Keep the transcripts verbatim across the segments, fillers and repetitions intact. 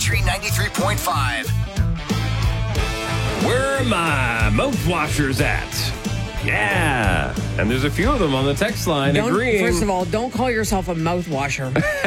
Country ninety-three point five. Where are my mouthwashers at? Yeah. And there's a few of them on the text line Don't, agreeing. first of all, don't call yourself a mouth washer.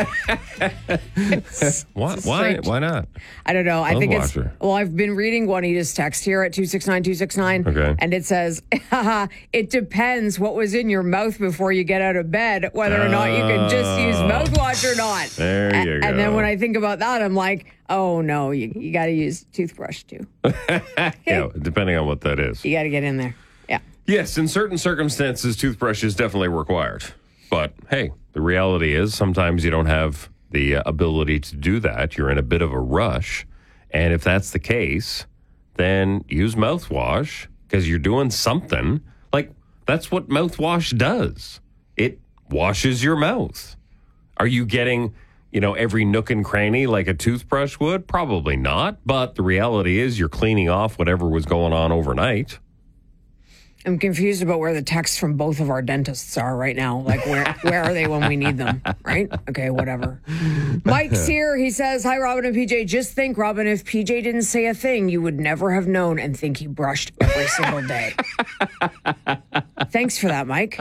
What? It's Why? strange. Why not? I don't know. I think it's, Mouthwasher. well, I've been reading Juanita's text here at two six nine two six nine. Okay. And it says, haha, it depends what was in your mouth before you get out of bed, whether or not you can just use mouthwash or not. There A- you And then go. when I think about that, I'm like, oh no, you, you got to use toothbrush too. Yeah, depending on what that is. You got to get in there. Yeah. Yes, in certain circumstances, toothbrush is definitely required. But hey, the reality is sometimes you don't have the uh, ability to do that. You're in a bit of a rush. And if that's the case, then use mouthwash because you're doing something. Like, that's what mouthwash does. It washes your mouth. Are you getting, you know, every nook and cranny like a toothbrush would? Probably not. But the reality is you're cleaning off whatever was going on overnight. I'm confused about where the texts from both of our dentists are right now. Like, where where are they when we need them? Right? Okay, whatever. Mike's here. He says, hi, Robin and P J. Just think, Robin, if P J didn't say a thing, you would never have known and think he brushed every single day. Thanks for that, Mike.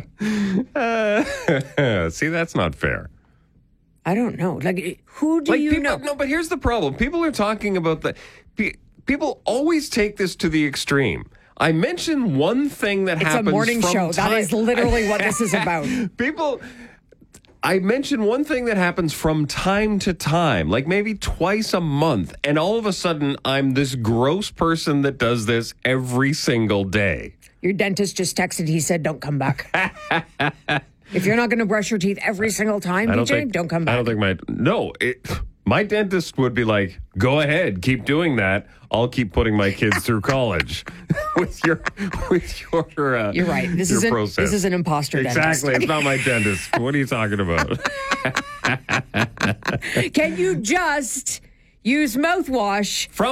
Uh, see, that's not fair. I don't know. Like, who do Like you people, know? No, but here's the problem. People are talking about the. pe- People always take this to the extreme. I mentioned one thing that It's a happens morning from show. time- That is literally what this is about. People, I mentioned one thing that happens from time to time, like maybe twice a month, and all of a sudden I'm this gross person that does this every single day. Your dentist just texted. He said, don't come back. If you're not going to brush your teeth every single time, I P don't J, think. don't come back. I don't think my no. It, my dentist would be like, "Go ahead, keep doing that. I'll keep putting my kids through college with your with your." Uh, You're right. This your is an, process. this is an imposter Exactly. dentist. It's not my dentist. What are you talking about? Can you just use mouthwash? From